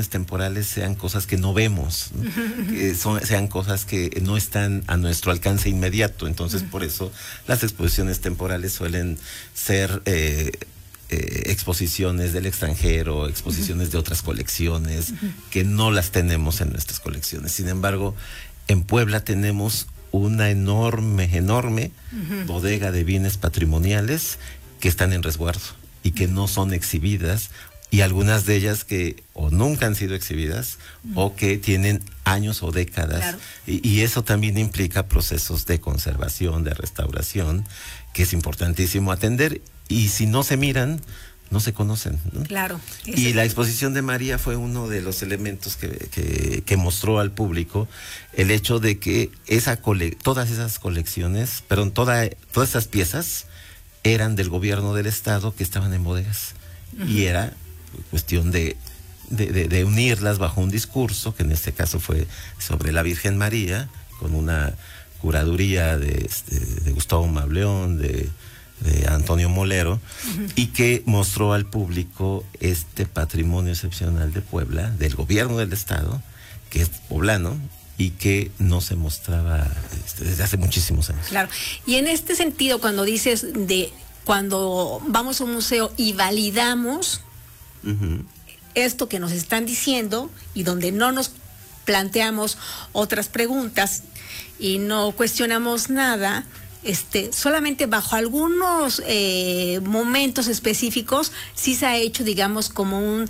exposiciones temporales sean cosas que no vemos, ¿no? Que sean cosas que no están a nuestro alcance inmediato. Entonces, por eso las exposiciones temporales suelen ser exposiciones del extranjero, exposiciones de otras colecciones que no las tenemos en nuestras colecciones. Sin embargo, en Puebla tenemos una enorme bodega de bienes patrimoniales que están en resguardo y que no son exhibidas, y algunas de ellas que o nunca han sido exhibidas o que tienen años o décadas. Claro. Y eso también implica procesos de conservación, de restauración, que es importantísimo atender, y si no se miran, no se conocen, ¿no? Claro. Y la exposición de María fue uno de los elementos que mostró al público el hecho de que todas esas colecciones, perdón, todas esas piezas eran del gobierno del estado, que estaban en bodegas. Y era cuestión de unirlas bajo un discurso, que en este caso fue sobre la Virgen María, con una curaduría de Gustavo Mableón, de Antonio Molero, y que mostró al público este patrimonio excepcional de Puebla, del gobierno del estado, que es poblano, y que no se mostraba desde hace muchísimos años. Claro. Y en este sentido, cuando dices cuando vamos a un museo y validamos esto que nos están diciendo, y donde no nos planteamos otras preguntas y no cuestionamos nada, solamente bajo algunos momentos específicos sí se ha hecho, digamos, como un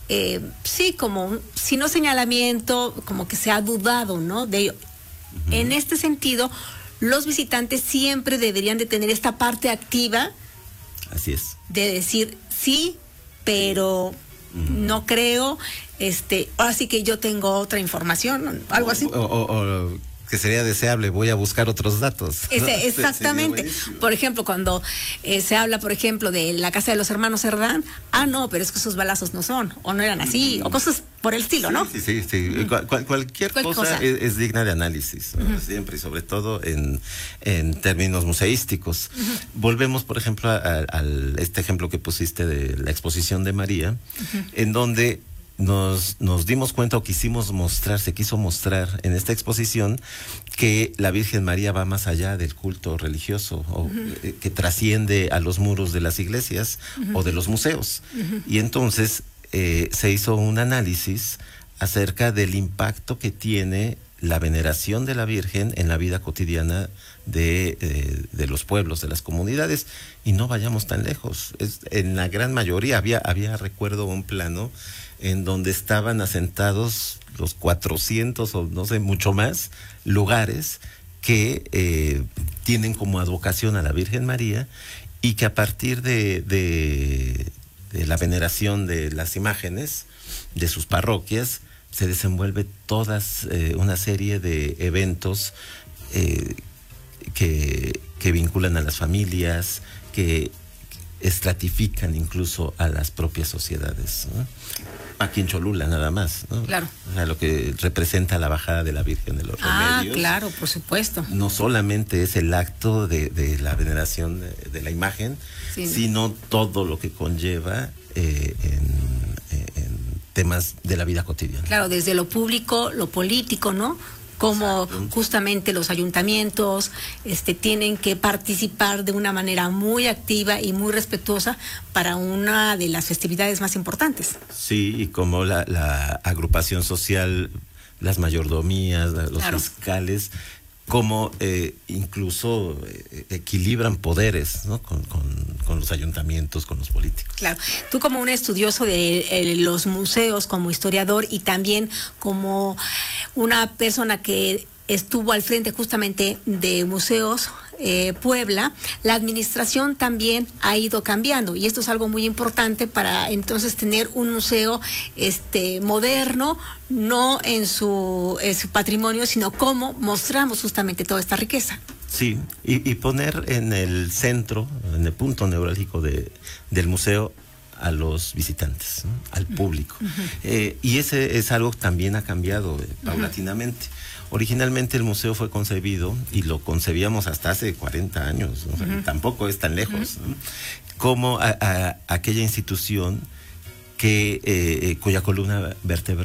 si no señalamiento, como que se ha dudado, ¿no?, de ello. En este sentido, los visitantes siempre deberían de tener esta parte activa. Así es. De decir sí, pero no creo, ahora sí que yo tengo otra información, algo así. O que sería deseable, voy a buscar otros datos. Exactamente. Por ejemplo, cuando se habla, por ejemplo, de la casa de los hermanos Cerdán, no, pero es que esos balazos no son, o no eran así, o cosas por el estilo, ¿no? Sí. Cualquier cosa es digna de análisis, ¿no? Siempre, y sobre todo en términos museísticos. Volvemos, por ejemplo, a este ejemplo que pusiste de la exposición de María, en donde nos dimos cuenta, o se quiso mostrar en esta exposición, que la Virgen María va más allá del culto religioso, que trasciende a los muros de las iglesias o de los museos. Y entonces se hizo un análisis acerca del impacto que tiene la veneración de la Virgen en la vida cotidiana de los pueblos, de las comunidades. Y no vayamos tan lejos. En la gran mayoría había recuerdo un plano en donde estaban asentados los 400 o no sé, mucho más lugares que tienen como advocación a la Virgen María, y que a partir de la veneración de las imágenes de sus parroquias se desenvuelve todas una serie de eventos que vinculan a las familias, que estratifican incluso a las propias sociedades, ¿no? Aquí en Cholula nada más, ¿no? Claro. O sea, lo que representa la bajada de la Virgen de los Remedios. Claro, por supuesto. No solamente es el acto de la veneración de la imagen, sino todo lo que conlleva en temas de la vida cotidiana. Claro, desde lo público, lo político, ¿no? Como justamente los ayuntamientos tienen que participar de una manera muy activa y muy respetuosa para una de las festividades más importantes. Sí, y como la agrupación social, las mayordomías, los fiscales, como incluso equilibran poderes, ¿no?, con los ayuntamientos, con los políticos. Claro. Tú, como un estudioso de los museos, como historiador, y también como una persona que estuvo al frente justamente de museos, Puebla, la administración también ha ido cambiando, y esto es algo muy importante para entonces tener un museo moderno, no en su patrimonio, sino cómo mostramos justamente toda esta riqueza. Sí, y poner en el centro, en el punto neurálgico del museo, a los visitantes, ¿no?, al público. Y ese es algo que también ha cambiado paulatinamente. Originalmente el museo fue concebido, y lo concebíamos hasta hace 40 años, o sea, tampoco es tan lejos, ¿no?, como aquella institución cuya columna vertebral